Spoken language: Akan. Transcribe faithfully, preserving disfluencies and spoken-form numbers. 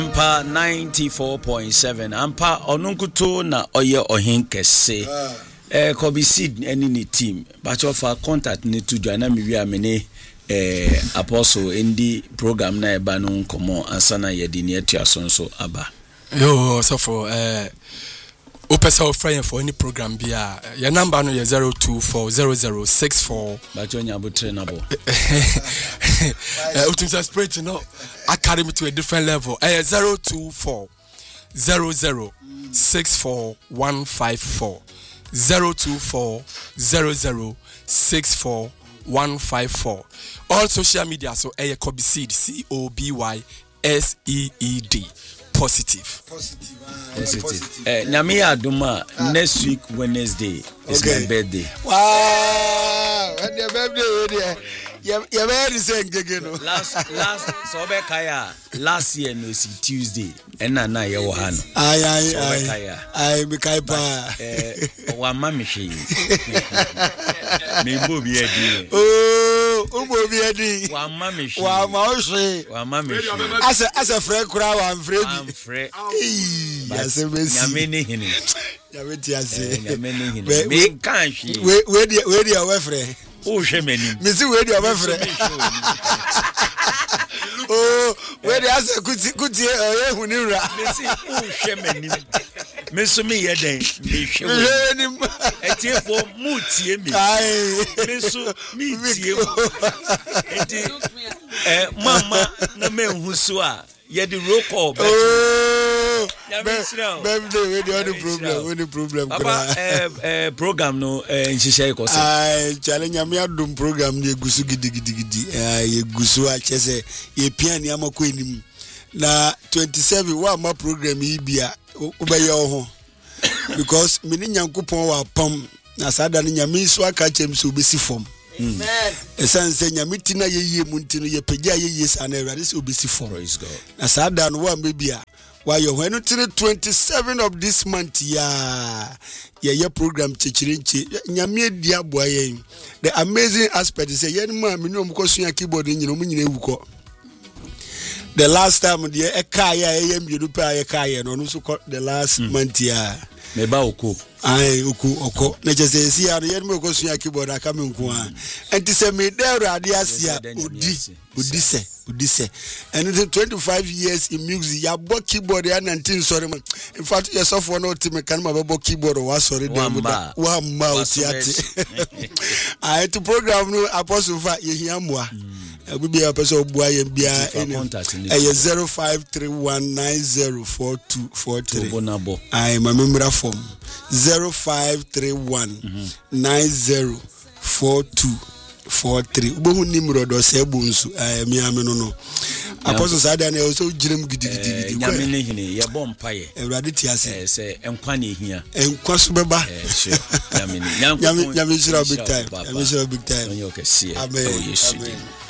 Ampa ninety-four point seven. Ampa onunkuto na oye ohin kese. Eh Kobe Seed any ni team. But of our contact ni to join me we amene eh Apostle indi program na eba no nkomo ansana yedi ni etua sonso aba. Yo so for eh Opesa offering for any program bia your number no zero two four zero zero six four but you abo trainable eh utimsa spread no academy to a different level eh zero two four zero zero six four one five four zero two four zero zero six four one five four. All social media so eh Kobe Seed C O B Y S E E D positive. Positive. Positive. Eh, Nyame Aduma, next week Wednesday is okay. My birthday. Wow! And your birthday, you you very saying again. Last last Sobe Kaya last year no see Tuesday. And na na ye wo ha no. Aye aye Sobe Kaya. Aye me kai pa. Eh, wa mama she. Me bo bi edi. Oh, o bo bi edi. Wa mama she. Wa ma o she. Wa mama she. As a as a friend kura wa free. I'm free. Yes, Messi. Nyame ne hini. Nyame ti ase. Nyame ne hini. Me kan hwi. We we di we di our friend. O hwe mani. Me si we di our friend. Oh, we di ase kuti kuti eh hu ni ra. Me si o hwe mani. Me so me ye den. Me hwe we. Etiefo mu tie mi. Ai. Me so me tie. Eti eh mama na me hu so a ye di roll call. Oh. Baby, we the only problem, we the problem. Papa, eh eh program no eh nshisha ikosi. Ai challenge am ya dum program ni egusu gidi gidi gidi. Eh egusu a chese ye pian ya makọ enim. Na twenty-seven wa ma program yi bia obeye ho. Because me ni Nyankopon wa pam na sada ni nyame so aka chem so obesi form. Amen. Esanse nyame tina ye ye mu ntino ye pagya ye ye sa na Awurade so obesi form. Praise God. Na sada no wa mebia why you when until twenty-seven of this month yeah yeah your program chichirinchi nyame dia boye. The amazing aspect is say yen ma me no mko so keyboard nyino mu nyina ewuko. The last time the eka ya em you pa ya ka ya no no so the last mm. month yeah me ba oku ai oku oko na je say si ya yen mo ko so keyboard aka me nko a enti say me dey Awurade asia odi odi se odi se and in twenty-five years in music ya bo keyboard ya nineteen sorry man in fact yourself for no team can ma bo keyboard wa sorry dem da wa ma o tiate ai to program no Apostle fa ye hia moa we be a person who buy bia in zero five three one nine zero four two four three. I am a member form zero five three one nine zero four two four three. Ubu nimro do se bunsu I mi ameno no. Apostle Sada na also jirim gidi gidi gidi. Nyame ne hini ye bom paye. Awurade ti ase. Eh se enkwa ne hia. Enkwa so beba. Eh sure. Nyame nyame nyame shira big time. Nyame shira big time. Amen. Amen.